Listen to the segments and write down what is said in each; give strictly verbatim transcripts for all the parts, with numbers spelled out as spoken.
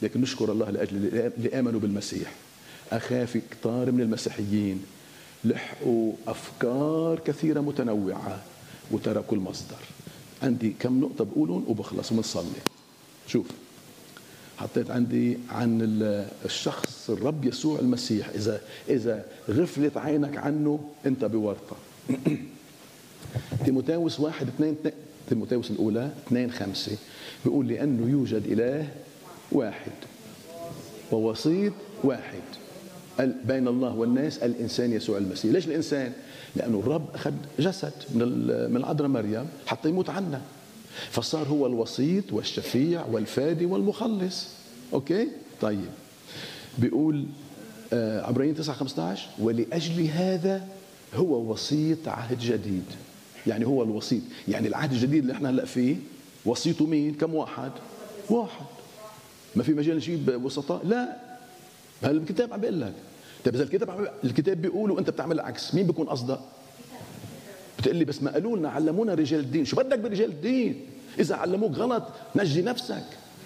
لكن نشكر الله لأجل اللي آمنوا بالمسيح. أخاف كتار من المسيحيين لحقوا أفكار كثيرة متنوعة وتركوا المصدر. عندي كم نقطة بقولهم وبخلص وبنصلي. شوف، حطيت عندي عن الشخص الرب يسوع المسيح، إذا إذا غفلت عينك عنه أنت بورطة. تيموثاوس واحد اثنين تيموثاوس الأولى اثنين خمسة بيقول لأنه يوجد إله واحد ووسيط واحد بين الله والناس، الإنسان يسوع المسيح. ليش الإنسان؟ لأنه الرب أخذ جسد من من العذراء مريم حتى يموت عنا، فصار هو الوسيط والشفيع والفادي والمخلص. أوكي؟ طيب، بيقول آه عبرانيين تسعة خمسة عشر ولأجل هذا هو وسيط عهد جديد. يعني هو الوسيط، يعني العهد الجديد اللي احنا هلا فيه وسيطه مين؟ كم واحد؟ واحد. ما في مجال نجيب وسطاء؟ لا، هل الكتاب عم بيقول لك. طيب اذا الكتاب عم الكتاب بيقول وانت بتعمل العكس، مين بيكون قصدك؟ بتقول لي بس ما قالوا لنا علمونا رجال الدين. شو بدك برجال الدين؟ اذا علموك غلط نجي نفسك.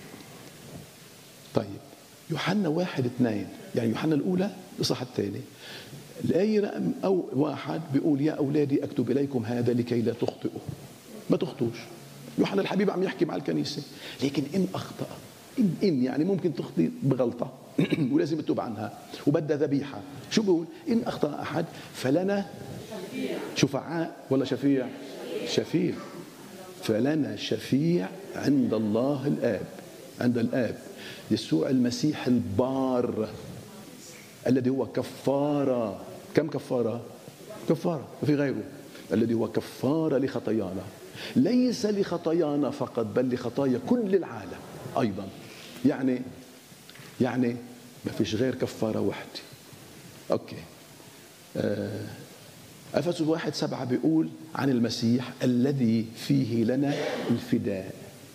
طيب، يوحنا واحد اثنين، يعني يوحنا الاولى الاصحاح الثاني الآية رقم أو واحد بيقول يا أولادي أكتب إليكم هذا لكي لا تخطئوا. ما تخطوش. يوحنا الحبيب عم يحكي مع الكنيسة، لكن إن أخطأ، إن, إن يعني ممكن تخطئ بغلطة ولازم تتوب عنها وبدها ذبيحة. شو بيقول؟ إن أخطأ أحد فلنا شفعاء ولا شفيع؟ شفيع. فلنا شفيع عند الله الآب، عند الآب يسوع المسيح البار الذي هو كفارة. كم كفارة؟ كفارة، ما في غيره. الذي هو كفارة لخطايانا، ليس لخطايانا فقط بل لخطايا كل العالم أيضا. يعني يعني ما فيش غير كفارة واحدة. أوكي. آه. أفسس واحد سبعة بيقول عن المسيح الذي فيه لنا الفداء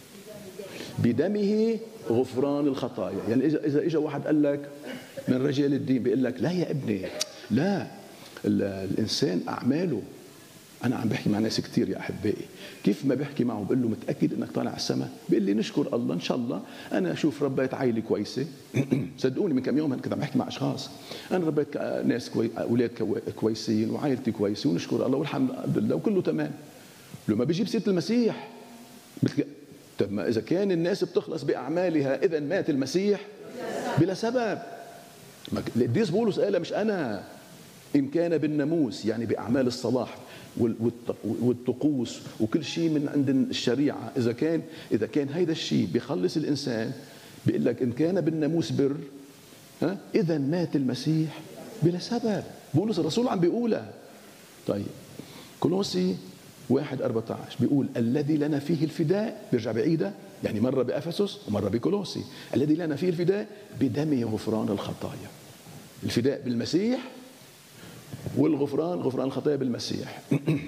بدمه غفران الخطايا. يعني إذا إذا إجا واحد قال لك من رجال الدين بيقول لك لا يا ابني، لا، الإنسان أعماله. أنا عم بحكي مع ناس كتير يا أحبائي، كيف ما بحكي معه بقول له متأكد إنك طالع على السماء؟ بيقول لي نشكر الله إن شاء الله، أنا أشوف ربيت عائلة كويسة. صدقوني من كم يوم كنت عم بحكي مع أشخاص، أنا ربيت ناس كوي... أولاد كويسين وعائلتي كويسة ونشكر الله والحمد لله وكله تمام. لو ما بيجيب سيرة المسيح بتك... طب ما إذا كان الناس بتخلص بأعمالها إذا مات المسيح بلا سبب. القديس بولس قال مش أنا، إن كان بالناموس يعني بأعمال الصلاح والطقوس وكل شيء من عند الشريعة، إذا كان إذا كان هيدا الشيء بيخلص الإنسان، بيقول لك إن كان بالناموس بر، ها إذا مات المسيح بلا سبب. بولس الرسول عم بيقولها. طيب، كولوسي واحد أربعة عشر بيقول الذي لنا فيه الفداء، بيرجع بعيدة، يعني مرة بأفسس ومرة بكولوسي، الذي لنا فيه الفداء بدمه غفران الخطايا. الفداء بالمسيح والغفران غفران الخطايا بالمسيح.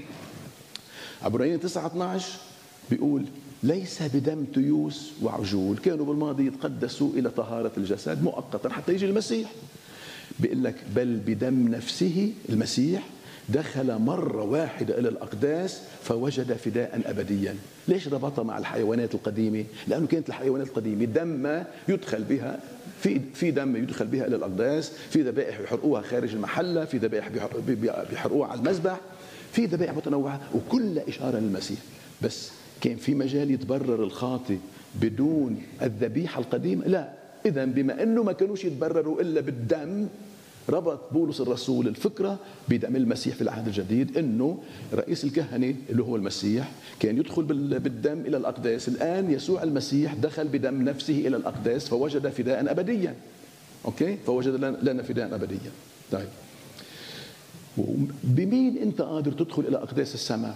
عبرانيين تسعة اثني عشر بيقول ليس بدم تيوس وعجول كانوا بالماضي يتقدسوا إلى طهارة الجسد مؤقتا حتى يجي المسيح. بيقول لك بل بدم نفسه المسيح دخل مرة واحدة إلى الأقداس فوجد فداء أبديا. ليش ربطها مع الحيوانات القديمة؟ لأنه كانت الحيوانات القديمة دم يدخل بها في في دم يدخل بها إلى الأقداس، في ذبائح يحرقوها خارج المحلة، في ذبائح بيحرقوها على المذبح، في ذبائح متنوعة وكل إشارة للمسيح. بس كان في مجال يتبرر الخاطئ بدون الذبيحة القديمة؟ لا. إذا بما أنه ما كانوش يتبرروا إلا بالدم، ربط بولس الرسول الفكرة بدم المسيح في العهد الجديد، انه رئيس الكهنة اللي هو المسيح كان يدخل بالدم الى الاقداس، الان يسوع المسيح دخل بدم نفسه الى الاقداس فوجد فداء ابديا. اوكي، فوجد لنا فداء ابديا. طيب، بمين انت قادر تدخل الى اقداس السماء؟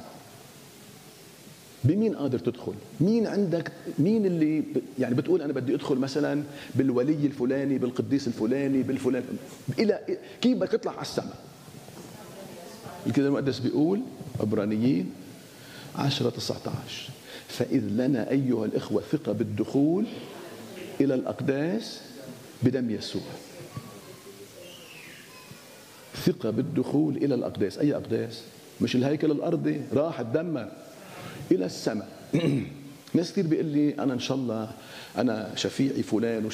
بمين قادر تدخل؟ مين عندك؟ مين اللي يعني بتقول انا بدي ادخل مثلا بالولي الفلاني، بالقديس الفلاني، بالفلان، الى كيف بدك تطلع على السماء؟ الكتاب المقدس بيقول عبرانيين عشرة تسعة عشر فإذ لنا أيها الإخوة ثقة بالدخول إلى الأقداس بدم يسوع. ثقة بالدخول إلى الأقداس. أي أقداس؟ مش الهيكل الأرضي راح اتدمر إلى السماء. ناس كثير بيقول لي أنا إن شاء الله أنا شفيعي فلان